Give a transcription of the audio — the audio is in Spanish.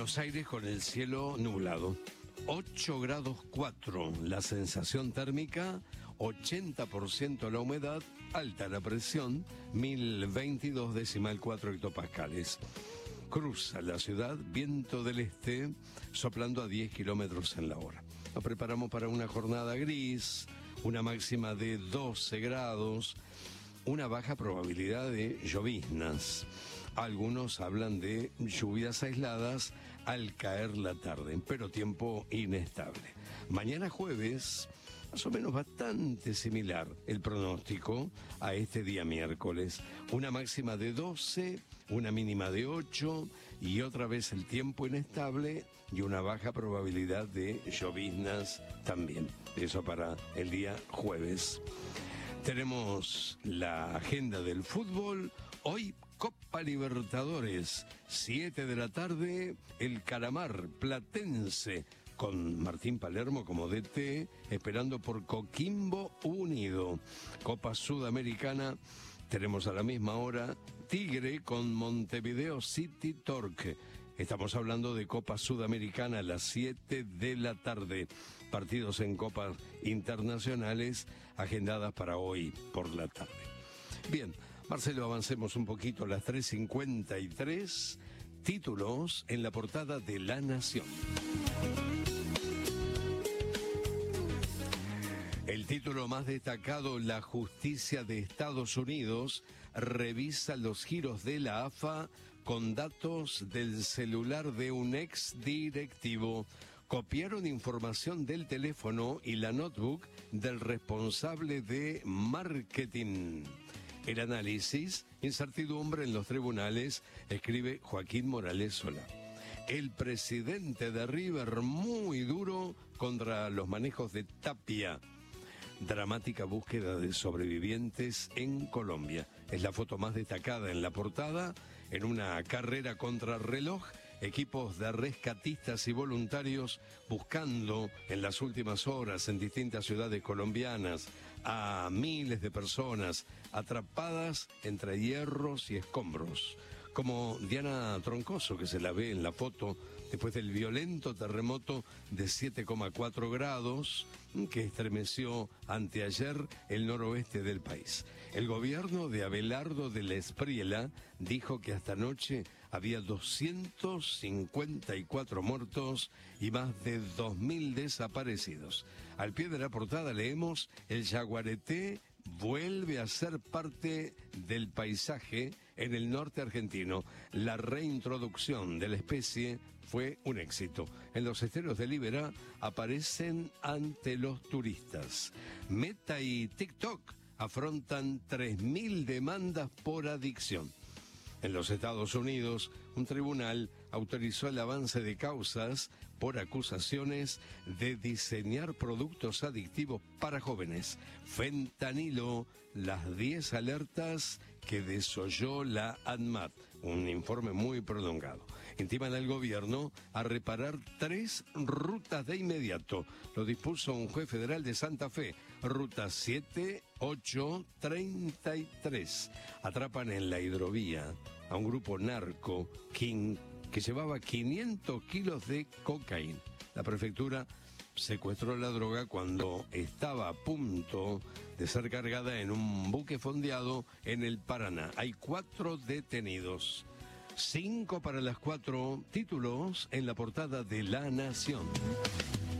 Buenos Aires con el cielo nublado. 8 grados 4 la sensación térmica, 80% la humedad, alta la presión, 1022,4 hectopascales. Cruza la ciudad, viento del este, soplando a 10 kilómetros en la hora. Nos preparamos para una jornada gris, una máxima de 12 grados, una baja probabilidad de lloviznas. Algunos hablan de lluvias aisladas al caer la tarde, pero tiempo inestable. Mañana jueves, más o menos bastante similar el pronóstico a este día miércoles. Una máxima de 12, una mínima de 8 y otra vez el tiempo inestable y una baja probabilidad de lloviznas también. Eso para el día jueves. Tenemos la agenda del fútbol. Hoy Copa Libertadores, 7 de la tarde, el Calamar Platense con Martín Palermo como DT, esperando por Coquimbo Unido. Copa Sudamericana, tenemos a la misma hora Tigre con Montevideo City Torque. Estamos hablando de Copa Sudamericana a las 7 de la tarde. Partidos en copas internacionales agendadas para hoy por la tarde. Bien, Marcelo, avancemos un poquito, las 3:53, títulos en la portada de La Nación. El título más destacado: la justicia de Estados Unidos revisa los giros de la AFA con datos del celular de un ex directivo. Copiaron información del teléfono y la notebook del responsable de marketing. El análisis, incertidumbre en los tribunales, escribe Joaquín Morales Solá. El presidente de River muy duro contra los manejos de Tapia. Dramática búsqueda de sobrevivientes en Colombia. Es la foto más destacada en la portada. En una carrera contra reloj, equipos de rescatistas y voluntarios buscando en las últimas horas en distintas ciudades colombianas a miles de personas atrapadas entre hierros y escombros. Como Diana Troncoso, que se la ve en la foto después del violento terremoto de 7,4 grados que estremeció anteayer el noroeste del país. El gobierno de Abelardo de la Espriella dijo que hasta anoche había 254 muertos y más de 2.000 desaparecidos. Al pie de la portada leemos: el yaguareté vuelve a ser parte del paisaje en el norte argentino. La reintroducción de la especie fue un éxito. En los esteros de Liberá aparecen ante los turistas. Meta y TikTok afrontan 3.000 demandas por adicción. En los Estados Unidos, un tribunal autorizó el avance de causas por acusaciones de diseñar productos adictivos para jóvenes. Fentanilo, las 10 alertas que desoyó la ANMAT. Un informe muy prolongado. Intiman al gobierno a reparar 3 rutas de inmediato. Lo dispuso un juez federal de Santa Fe. Ruta 7, 8, 33. Atrapan en la hidrovía a un grupo narco, King, que llevaba 500 kilos de cocaína. La prefectura secuestró la droga cuando estaba a punto de ser cargada en un buque fondeado en el Paraná. Hay 4 detenidos. 5 para las 4, títulos en la portada de La Nación.